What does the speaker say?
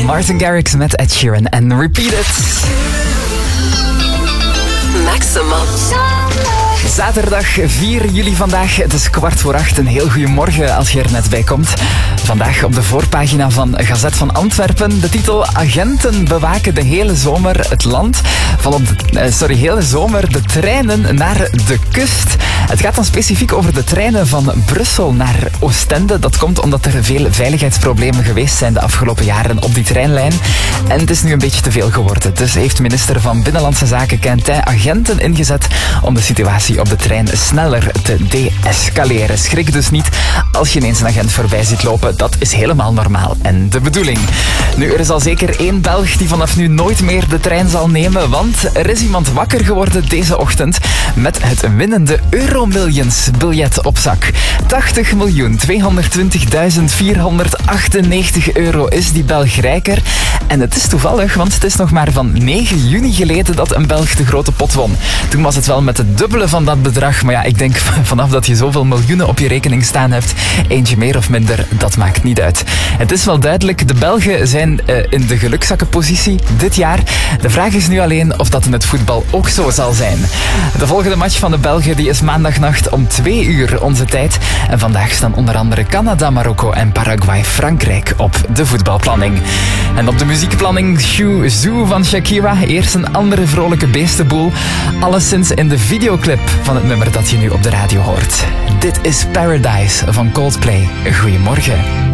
Martin Garrix met Ed Sheeran en Repeat It. Maximum. Zaterdag 4 juli vandaag, het is 7:15. Een heel goede morgen als je er net bij komt. Vandaag op de voorpagina van Gazet van Antwerpen de titel Agenten bewaken de hele zomer het land. Hele zomer de treinen naar de kust. Het gaat dan specifiek over de treinen van Brussel naar Oostende. Dat komt omdat er veel veiligheidsproblemen geweest zijn de afgelopen jaren op die treinlijn. En het is nu een beetje te veel geworden. Dus heeft minister van Binnenlandse Zaken Quentin agenten ingezet om de situatie op de trein sneller te deescaleren. Schrik dus niet als je ineens een agent voorbij ziet lopen. Dat is helemaal normaal en de bedoeling. Nu, er is al zeker één Belg die vanaf nu nooit meer de trein zal nemen, want er is iemand wakker geworden deze ochtend met het winnende Euromillions biljet op zak. 80.220.498 euro is die Belg rijker. En het is toevallig, want het is nog maar van 9 juni geleden dat een Belg de grote pot won. Toen was het wel met het dubbele van dat bedrag, maar ja, ik denk vanaf dat je zoveel miljoenen op je rekening staan hebt, eentje meer of minder, dat maakt niet uit. Het is wel duidelijk, de Belgen zijn in de gelukzakkenpositie dit jaar. De vraag is nu alleen of dat in het voetbal ook zo zal zijn. De volgende match van de Belgen die is maandagnacht om 2 uur onze tijd. En vandaag staan onder andere Canada, Marokko en Paraguay, Frankrijk op de voetbalplanning. En op de muziekplanning Shoe Zoo van Shakira. Eerst een andere vrolijke beestenboel. Alleszins in de videoclip van het nummer dat je nu op de radio hoort. Dit is Paradise van Coldplay. Goedemorgen.